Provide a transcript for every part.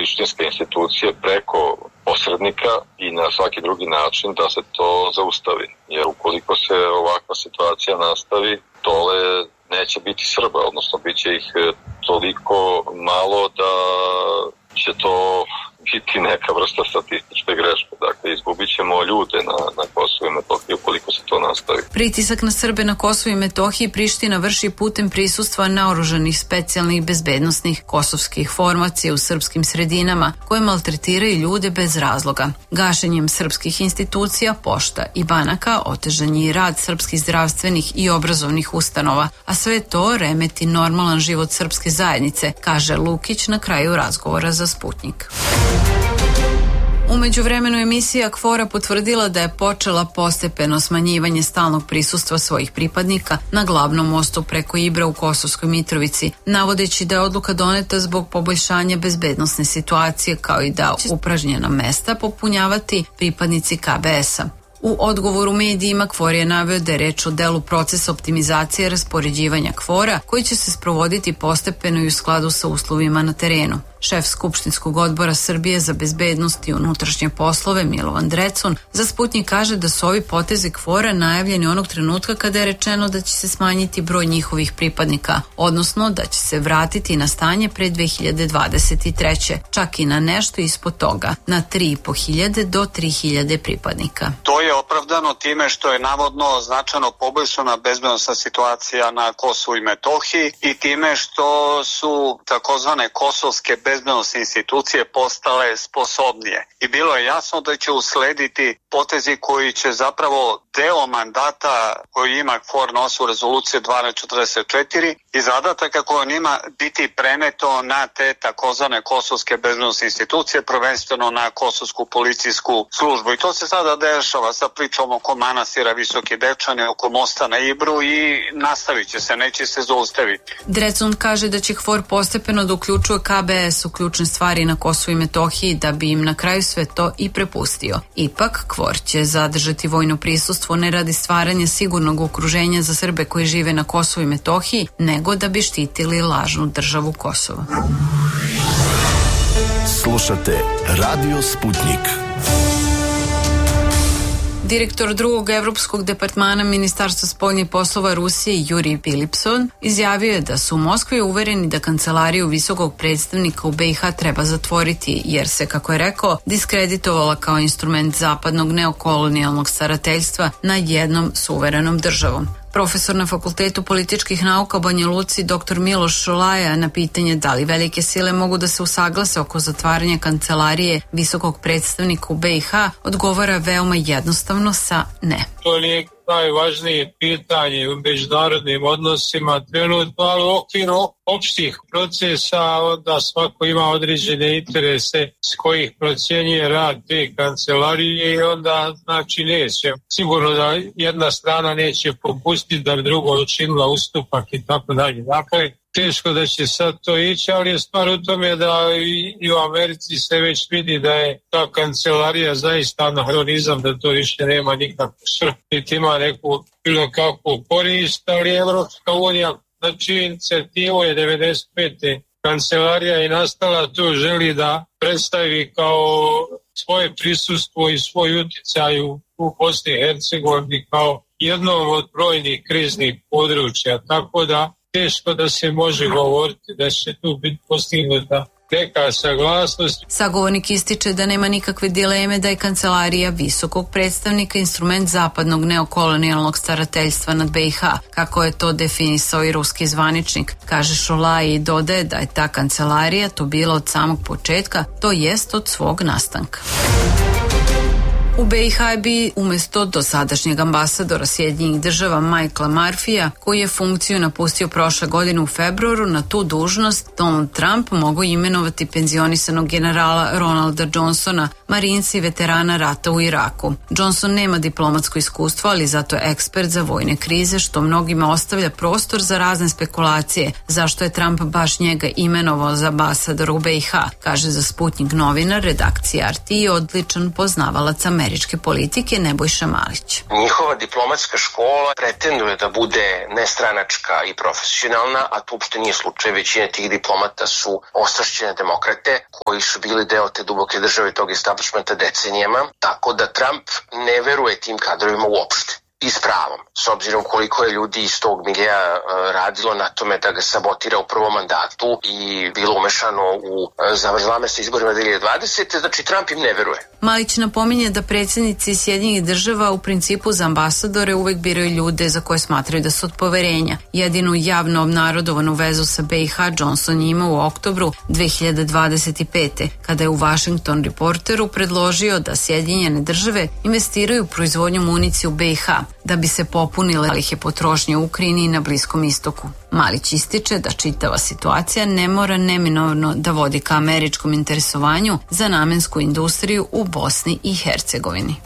prištinske institucije preko posrednika i na svaki drugi način da se to zaustavi. Jer ukoliko se ovakva situacija nastavi, dole neće biti Srba, odnosno bit će ih toliko malo da će to biti neka vrsta statističke greške. Dakle, izgubit ćemo ljude na Kosovu i Metohiji ukoliko se to nastavi. Pritisak na Srbe na Kosovu i Metohiji Priština vrši putem prisustva naoružanih specijalnih bezbednosnih kosovskih formacija u srpskim sredinama koje maltretiraju ljude bez razloga. Gašenjem srpskih institucija, pošta i banaka otežan je i rad srpskih zdravstvenih i obrazovnih ustanova, a sve to remeti normalan život srpske zajednice, kaže Lukić na kraju razgovora za Sputnik. U međuvremenu emisija KFOR-a potvrdila da je počela postepeno smanjivanje stalnog prisustva svojih pripadnika na glavnom mostu preko Ibra u Kosovskoj Mitrovici, navodeći da je odluka doneta zbog poboljšanja bezbednosne situacije kao i da upražnjena mesta popunjavati pripadnici KBS-a. U odgovoru medijima KFOR je naveo da je reč o delu procesa optimizacije raspoređivanja KFOR-a koji će se sprovoditi postepeno i u skladu sa uslovima na terenu. Šef Skupštinskog odbora Srbije za bezbednost i unutrašnje poslove Milovan Drecun za Sputnik kaže da su ovi potezi KFOR-a najavljeni onog trenutka kada je rečeno da će se smanjiti broj njihovih pripadnika, odnosno da će se vratiti na stanje pre 2023. čak i na nešto ispod toga, na 3.500 do 3.000 pripadnika. To je opravdano time što je navodno značajno poboljšana bezbednosna situacija na Kosovu i Metohiji i time što su takozvane kosovske bezbednosne institucije postale sposobnije. I bilo je jasno da će uslediti potezi koji će zapravo deo mandata koji ima KFOR na osnovu rezolucije 1244 i zadataka koje on ima biti preneto na te takozvane kosovske bezbednosne institucije, prvenstveno na kosovsku policijsku službu. I to se sada dešava sa pričom oko manastira Visoki Dečani, oko mosta na Ibru i nastavit će se, neće se zaustaviti. Drecun kaže da će KFOR postepeno da uključuje KBS u ključne stvari na Kosovu i Metohiji da bi im na kraju sve to i prepustio. Ipak, KFOR će zadržati vojno prisustvo ne radi stvaranja sigurnog okruženja za Srbe koji žive na Kosovu i Metohiji, nego da bi štitili lažnu državu Kosova. Slušate Radio Sputnik. Direktor drugog evropskog departmana Ministarstva spoljnih poslova Rusije Jurij Pilipson izjavio je da su u Moskvi uvereni da kancelariju visokog predstavnika u BiH treba zatvoriti jer se, kako je rekao, diskreditovala kao instrument zapadnog neokolonijalnog starateljstva nad jednom suverenom državom. Profesor na Fakultetu političkih nauka u Banja Luci dr. Miloš Šolaja na pitanje da li velike sile mogu da se usaglase oko zatvaranja kancelarije visokog predstavnika u BiH odgovara veoma jednostavno sa ne. To nije najvažnije pitanje u međunarodnim odnosima trenutno, ali u okviru opštih procesa onda svako ima određene interese s kojih procjenjuje rad te kancelarije i onda znači neće. Sigurno da jedna strana neće popustiti da bi drugo učinila ustupak i tako dalje. Dakle, teško da će sad to ići, ali je stvar u tome da i u Americi se već vidi da je ta kancelarija zaista anahronizam, da to više nema nikakvu svrhu, niti ima neku bilo kakvu korist, ali Evropska unija na čiju inicijativu je 95. kancelarija je nastala, to želi da predstavi kao svoje prisustvo i svoj utjecaj u Bosni i Hercegovini kao jednom od brojnih kriznih područja, tako da teško da se može govoriti da će tu biti postignuta neka saglasnost. Sagovornik ističe da nema nikakve dileme da je kancelarija visokog predstavnika instrument zapadnog neokolonijalnog starateljstva nad BiH, kako je to definisao i ruski zvaničnik. Kaže Šolaj i dodaje da je ta kancelarija to bila od samog početka, to jest od svog nastanka. U BiH bi umjesto dosadašnjeg ambasadora Sjedinjenih Država Michaela Murphyja, koji je funkciju napustio prošle godine u februaru, na tu dužnost Donald Trump mogao imenovati penzionisanog generala Ronalda Johnsona, marinca i veterana rata u Iraku. Johnson nema diplomatsko iskustvo, ali zato je ekspert za vojne krize, što mnogima ostavlja prostor za razne spekulacije zašto je Trump baš njega imenovao za ambasadora u BiH, kaže za Sputnik novinar redakcije RT i odličan poznavalac Amerike. američke politike Nebojša Malić. Njihova diplomatska škola pretenduje da bude nestranačka i profesionalna, a to uopšte nije slučaj. Većina tih diplomata su ostrašćene demokrate koji su bili deo te duboke države tog establishmenta decenijama, tako da Trump ne veruje tim kadrovima uopšte. I s pravom, s obzirom koliko je ljudi iz tog milija radilo na tome da ga sabotira u prvom mandatu i bilo umešano u zavrzlame sa izborima 2020. Znači Trump im ne veruje. Malić napominje da predsjednici Sjedinjenih država u principu za ambasadore uvek biraju ljude za koje smatraju da su od poverenja. Jedinu javno obnarodovanu vezu sa BiH Johnson je imao u oktobru 2025. kada je u Washington Reporteru predložio da Sjedinjene države investiraju u proizvodnju municije u BiH da bi se popunile zalihe potrošnje u Ukrajini i na Bliskom istoku. Malić ističe da čitava situacija ne mora neminovno da vodi ka američkom interesovanju za namensku industriju u Bosni i Hercegovini.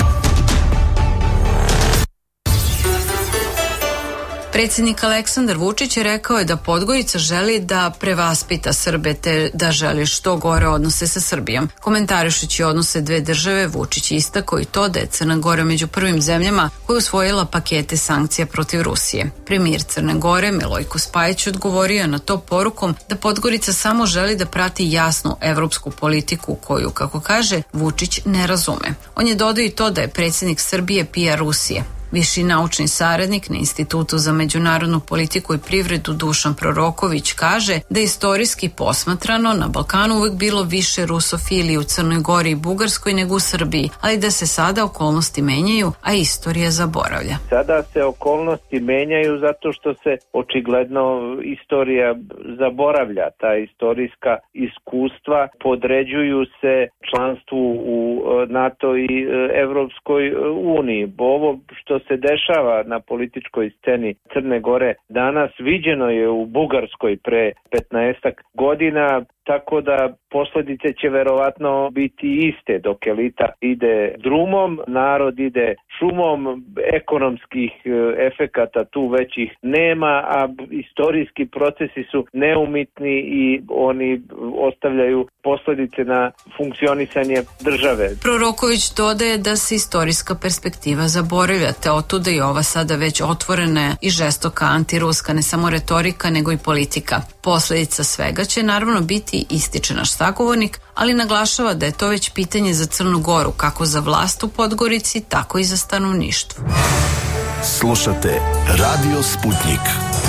Predsjednik Aleksandar Vučić je rekao da Podgorica želi da prevaspita Srbe te da želi što gore odnose sa Srbijom. Komentarišući odnose dve države, Vučić istakao i to da je Crna Gora među prvim zemljama koja je usvojila pakete sankcija protiv Rusije. Premijer Crne Gore Milojko Spajić odgovorio na to porukom da Podgorica samo želi da prati jasnu evropsku politiku koju, kako kaže, Vučić ne razume. On je dodao i to da je predsjednik Srbije PR Rusije. Viši naučni saradnik na Institutu za međunarodnu politiku i privredu Dušan Proroković kaže da istorijski posmatrano na Balkanu uvek bilo više rusofili u Crnoj Gori i Bugarskoj nego u Srbiji, ali da se sada okolnosti menjaju, a istorija zaboravlja. Sada se okolnosti menjaju zato što se očigledno istorija zaboravlja. Ta istorijska iskustva podređuju se članstvu u NATO i Evropskoj uniji. Ovo što se dešava na političkoj sceni Crne Gore danas viđeno je u Bugarskoj pre 15 godina, tako da posljedice će verovatno biti iste. Dok elita ide drumom, narod ide šumom, ekonomskih efekata tu većih nema, a istorijski procesi su neumitni i oni ostavljaju posljedice na funkcionisanje države. Proroković dodaje da se istorijska perspektiva zaboravlja, te otuda i ova sada već otvorena i žestoka antiruska, ne samo retorika nego i politika. Posljedica svega će naravno biti, ističe naš sagovornik, ali naglašava da je to već pitanje za Crnu Goru, kako za vlast u Podgorici, tako i za stanovništvo. Slušate Radio Sputnik.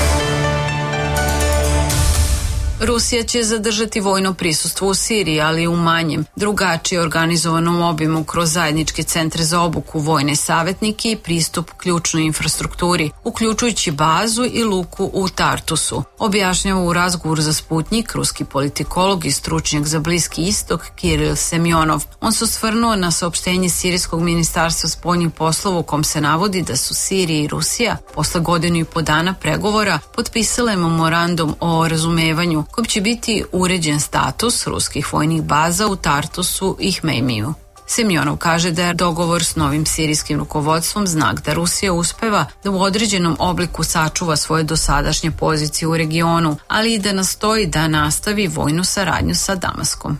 Rusija će zadržati vojno prisustvo u Siriji, ali u manjem, drugačije organizovanom obimu kroz zajedničke centre za obuku, vojne savjetnike i pristup ključnoj infrastrukturi, uključujući bazu i luku u Tartusu. Objašnjava u razgovoru za Sputnik ruski politikolog i stručnjak za Bliski istok Kiril Semjonov. On se osvrnuo na saopštenje Sirijskog ministarstva spoljnih poslova u kom se navodi da su Sirija i Rusija posle godinu i po dana pregovora potpisale memorandum o razumevanju kojim će biti uređen status ruskih vojnih baza u Tartusu i Hmejmiju. Semjonov kaže da je dogovor s novim sirijskim rukovodstvom znak da Rusija uspeva da u određenom obliku sačuva svoje dosadašnje pozicije u regionu, ali i da nastoji da nastavi vojnu saradnju sa Damaskom.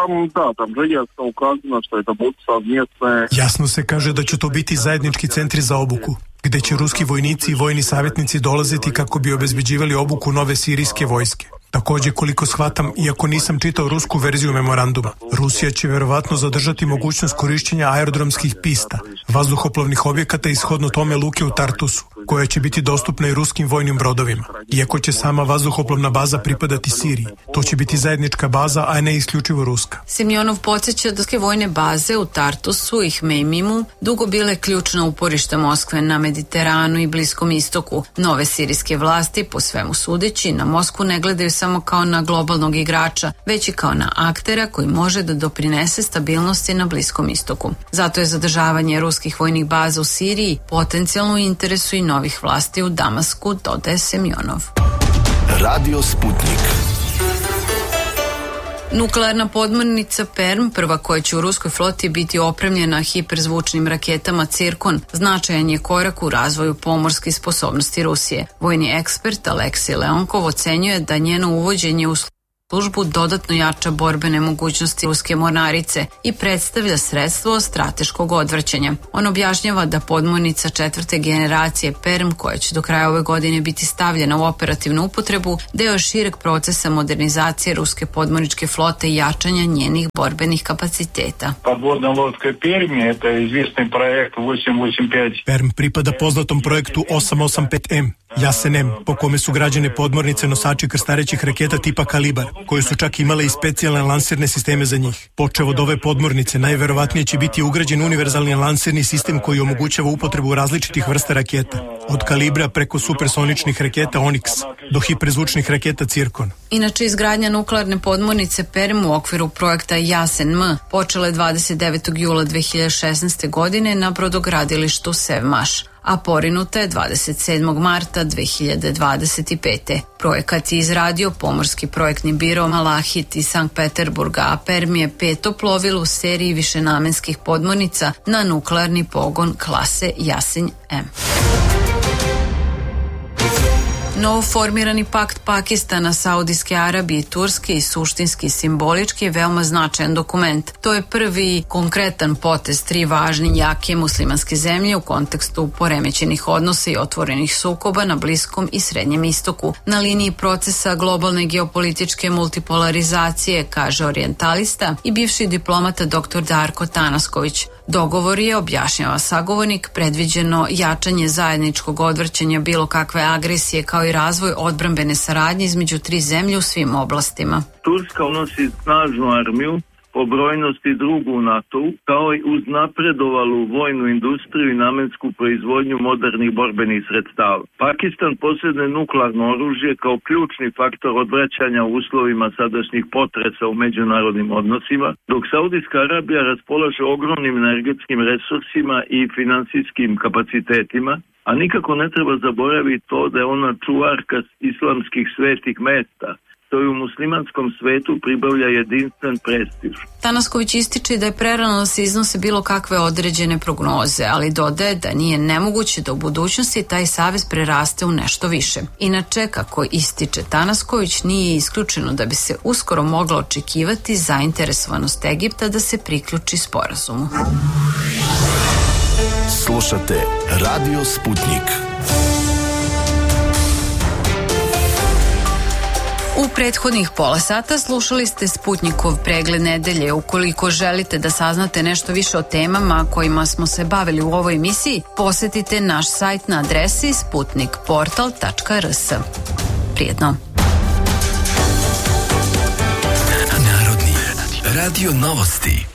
Jasno se kaže da će to biti zajednički centri za obuku, gde će ruski vojnici i vojni savjetnici dolaziti kako bi obezbeđivali obuku nove sirijske vojske. Takođe, koliko shvatam, iako nisam čitao rusku verziju memoranduma, Rusija će verovatno zadržati mogućnost korišćenja aerodromskih pista, vazduhoplovnih objekata i shodno tome luke u Tartusu, koja će biti dostupna i ruskim vojnim brodovima. Iako će sama vazduhoplovna baza pripadati Siriji, to će biti zajednička baza, a ne isključivo ruska. Semjonov podsjeća da vojne baze u Tartusu i Hmejmimu dugo bile ključna uporišta Moskve na Mediteranu i Bliskom istoku. Nove sirijske vlasti, po svemu sudeći, na Moskvu ne gledaju samo kao na globalnog igrača, već i kao na aktera koji može da doprinese stabilnosti na Bliskom istoku. Zato je zadržavanje ruskih vojnih baza u Siriji potencijalno u interesu i novih vlasti u Damasku, dodaje Semjonov. Radio Sputnik. Nuklearna podmornica Perm, prva koja će u ruskoj floti biti opremljena hiperzvučnim raketama Cirkon, značajan je korak u razvoju pomorskih sposobnosti Rusije. Vojni ekspert Aleksij Leonkov ocenjuje da njeno uvođenje u službu dodatno jača borbene mogućnosti ruske mornarice i predstavlja sredstvo strateškog odvraćanja. On objašnjava da podmornica 4. generacije Perm, koja će do kraja ove godine biti stavljena u operativnu upotrebu, deo šireg procesa modernizacije ruske podmorničke flote i jačanja njenih borbenih kapaciteta. Podvodna lodka Perm je izvjesni projekt 885. Perm pripada poznatom projektu 885M, Jasen-M, po kome su građene podmornice nosači krstarećih raketa tipa Kalibar, koje su čak imale i specijalne lansirne sisteme za njih. Počev od ove podmornice, najverovatnije će biti ugrađen univerzalni lansirni sistem koji omogućava upotrebu različitih vrsta raketa, od kalibra preko supersoničnih raketa Onyx do hiperzvučnih raketa Cirkon. Inače, izgradnja nuklearne podmornice Perm u okviru projekta Jasen-M počela je 29. jula 2016. godine na brodogradilištu Sevmaš, a porinuta je 27. marta 2025. Projekat je izradio Pomorski projektni biro Malahit iz Sankt Peterburga, a Perm je 5. plovilo u seriji višenamenskih podmornica na nuklearni pogon klase Jasen-M. Novoformirani pakt Pakistana, Saudijske Arabije i Turske i suštinski i simbolički je veoma značajan dokument. To je prvi konkretan potez tri važne jake muslimanske zemlje u kontekstu poremećenih odnosa i otvorenih sukoba na Bliskom i Srednjem istoku. Na liniji procesa globalne geopolitičke multipolarizacije, kaže orijentalista i bivši diplomata dr. Darko Tanasković. Dogovor je, objašnjava sagovornik, predviđeno jačanje zajedničkog odvrćanja bilo kakve agresije kao i razvoj odbrambene saradnje između tri zemlje u svim oblastima. Turska nosi snažnu armiju, po brojnosti drugu u NATO-u, kao i uz napredovalu vojnu industriju i namensku proizvodnju modernih borbenih sredstava. Pakistan posjeduje nuklearno oružje kao ključni faktor odvraćanja u uslovima sadašnjih potresa u međunarodnim odnosima, dok Saudijska Arabija raspolaže ogromnim energetskim resursima i finansijskim kapacitetima, a nikako ne treba zaboraviti to da je ona čuvarka islamskih svetih mesta, to je u muslimanskom svetu pribavlja jedinstven prestiž. Tanasković ističe da je prerano da se iznose bilo kakve određene prognoze, ali dodaje da nije nemoguće da u budućnosti taj savez preraste u nešto više. Inače, kako ističe Tanasković, nije isključeno da bi se uskoro mogla očekivati zainteresovanost Egipta da se priključi sporazumu. Slušate Radio Sputnik. U prethodnih pola sata slušali ste Sputnikov pregled nedelje. Ukoliko želite da saznate nešto više o temama kojima smo se bavili u ovoj emisiji, posetite naš sajt na adresi sputnikportal.rs. Prijetno. Narodni radio novosti.